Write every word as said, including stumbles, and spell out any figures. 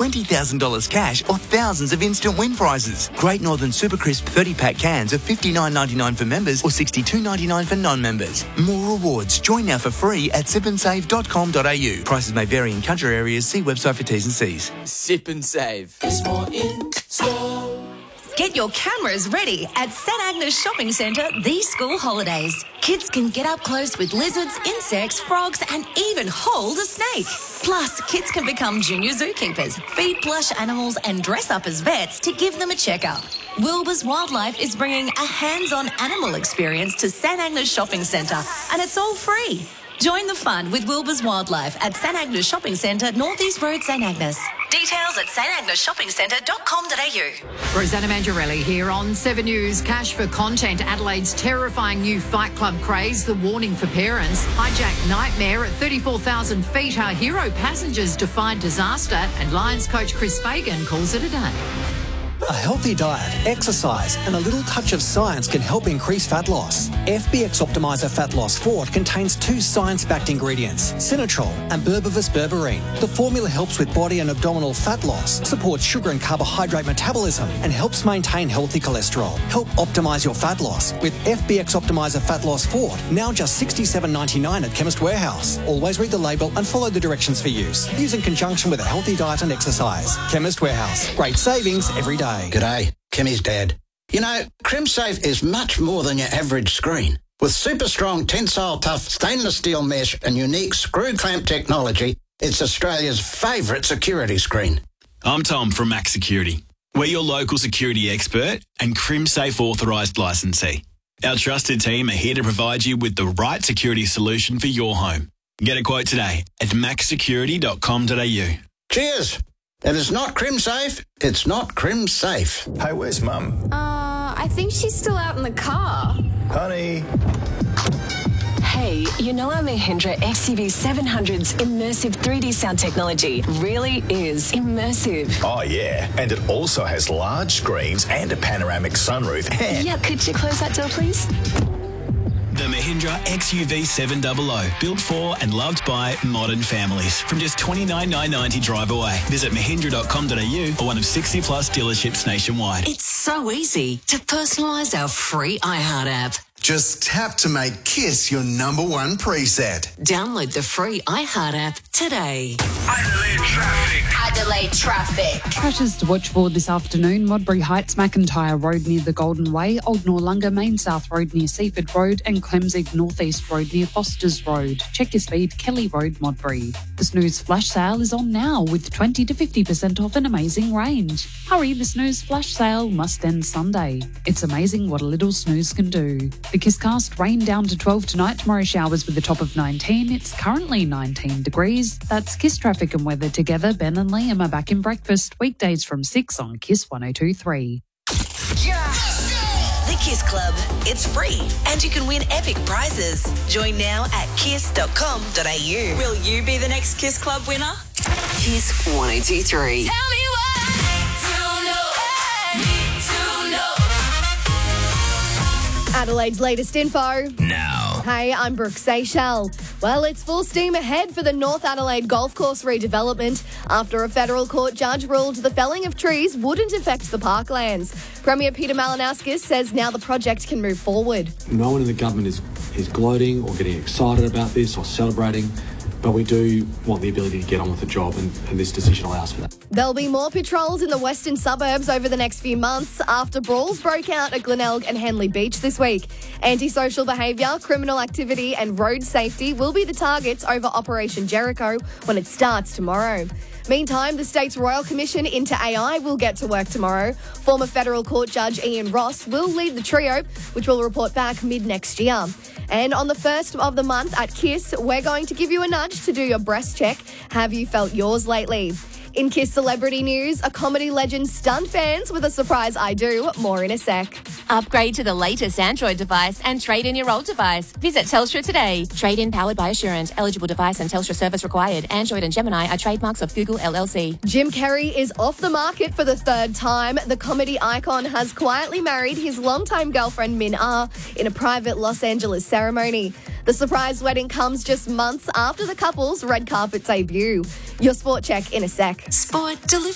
twenty thousand dollars cash or thousands of instant win prizes. Great Northern Super Crisp thirty-pack cans are fifty-nine ninety-nine for members or sixty-two ninety-nine for non-members. More rewards. Join now for free at sip and save dot com dot a u. Prices may vary in country areas. See website for T's and C's. Sip and Save. There's more in store. Get your cameras ready at St Agnes Shopping Centre these school holidays. Kids can get up close with lizards, insects, frogs and even hold a snake. Plus, kids can become junior zookeepers, feed plush animals and dress up as vets to give them a checkup. Wilbur's Wildlife is bringing a hands-on animal experience to St Agnes Shopping Centre and it's all free. Join the fun with Wilbur's Wildlife at St Agnes Shopping Centre, North East Road, St Agnes. Details at s t agnes shopping centre dot com dot a u. Rosanna Mangiarelli here on Seven News. Cash for content. Adelaide's terrifying new Fight Club craze. The warning for parents. Hijack nightmare at thirty-four thousand feet. Our hero passengers defy disaster. And Lions coach Chris Fagan calls it a day. A healthy diet, exercise and a little touch of science can help increase fat loss. F B X Optimizer Fat Loss Forte contains two science-backed ingredients, Sinatrol and Berberis berberine. The formula helps with body and abdominal fat loss, supports sugar and carbohydrate metabolism and helps maintain healthy cholesterol. Help optimise your fat loss with F B X Optimizer Fat Loss Forte, now just sixty-seven ninety-nine at Chemist Warehouse. Always read the label and follow the directions for use. Use in conjunction with a healthy diet and exercise. Chemist Warehouse. Great savings every day. G'day, Kimmy's dad. You know, CrimSafe is much more than your average screen. With super strong tensile tough stainless steel mesh and unique screw clamp technology, it's Australia's favourite security screen. I'm Tom from Max Security. We're your local security expert and CrimSafe authorised licensee. Our trusted team are here to provide you with the right security solution for your home. Get a quote today at max security dot com dot a u. Cheers! It is not CrimSafe, it's not CrimSafe. Hey, where's Mum? Uh, I think she's still out in the car. Honey. Hey, you know our Mahindra X U V seven hundred's immersive three D sound technology really is immersive. Oh, yeah. And it also has large screens and a panoramic sunroof. Yeah, could you close that door, please? The Mahindra X U V seven hundred, built for and loved by modern families. From just twenty-nine thousand nine hundred ninety drive away. Visit mahindra dot com dot a u or one of sixty plus dealerships nationwide. It's so easy to personalise our free iHeart app. Just tap to make KISS your number one preset. Download the free iHeart app today. Adelaide traffic. Adelaide traffic. Crashes to watch for this afternoon. Modbury Heights, McIntyre Road near the Golden Way, Old Noarlunga Main South Road near Seaford Road and Clemzig North East Road near Foster's Road. Check your speed, Kelly Road, Modbury. The Snooze Flash Sale is on now with twenty to fifty percent off an amazing range. Hurry, the Snooze Flash Sale must end Sunday. It's amazing what a little snooze can do. The Kisscast, rain down to twelve tonight, tomorrow showers with a top of nineteen. It's currently nineteen degrees. That's Kiss traffic and weather together. Ben and Liam are back in breakfast weekdays from six on Kiss one oh two point three. The Kiss Club. It's free and you can win epic prizes. Join now at kiss dot com dot a u. Will you be the next Kiss Club winner? Kiss one oh two point three. Tell me what to know. Need to know. Adelaide's latest info. Now. Hey, I'm Brooke Seychelles. Well, it's full steam ahead for the North Adelaide Golf Course redevelopment after a federal court judge ruled the felling of trees wouldn't affect the parklands. Premier Peter Malinauskas says now the project can move forward. No one in the government is, is gloating or getting excited about this or celebrating, but we do want the ability to get on with the job, and, and this decision allows for that. There'll be more patrols in the western suburbs over the next few months after brawls broke out at Glenelg and Henley Beach this week. Antisocial behaviour, criminal activity and road safety will be the targets over Operation Jericho when it starts tomorrow. Meantime, the state's Royal Commission into A I will get to work tomorrow. Former federal court judge Ian Ross will lead the trio, which will report back mid-next year. And on the first of the month at KISS, we're going to give you a nudge to do your breast check. Have you felt yours lately? In KISS celebrity news, a comedy legend stunned fans with a surprise I do. More in a sec. Upgrade to the latest Android device and trade in your old device. Visit Telstra today. Trade in powered by Assurant. Eligible device and Telstra service required. Android and Gemini are trademarks of Google L L C. Jim Carrey is off the market for the third time. The comedy icon has quietly married his longtime girlfriend Min Ah in a private Los Angeles ceremony. The surprise wedding comes just months after the couple's red carpet debut. Your sport check in a sec. Sport delivered.